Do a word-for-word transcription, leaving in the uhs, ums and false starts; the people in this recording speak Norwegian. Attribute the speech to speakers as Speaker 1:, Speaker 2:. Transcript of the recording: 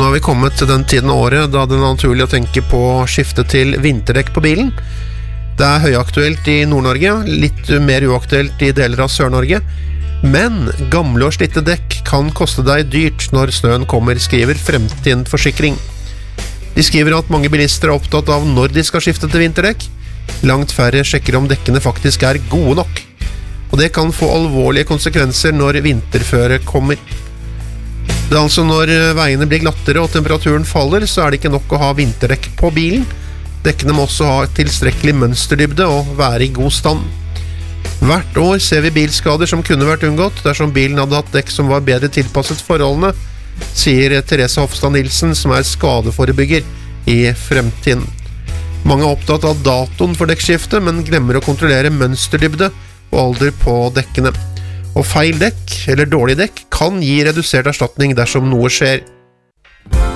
Speaker 1: har vi kommet til den tiden av året da det er naturlig å tenke på å skifte til vinterdekk på bilen. Det er høyaktuelt i Nord-Norge, litt mer uaktuelt i deler av Sør-Norge. Men gamle og slitte dekk kan koste deg dyrt når snøen kommer, skriver Fremtind Forsikring. De skriver at mange bilister er opptatt av når de skal skifte til vinterdekk. Langt færre sjekker om dekkene faktisk er gode nok. Og det kan få alvorlige konsekvenser når vinterføre kommer. Det er altså når veiene blir glattere og temperaturen faller, så er det ikke nok å ha vinterdekk på bilen. Dekkene må også ha tilstrekkelig mønsterdybde og være i god stand. Hvert år ser vi bilskader som kunne vært unngått dersom bilen hadde hatt dekk som var bedre tilpasset forholdene, sier Therese Hofstad Nilsen, som er skadeforebygger i Fremtind. Mange er opptatt av datoen for dekkskifte, men glemmer å kontrollere mønsterdybde og alder på dekkene. Og feil dekk, eller dårlig dekk, kan gi redusert erstatning dersom noe skjer.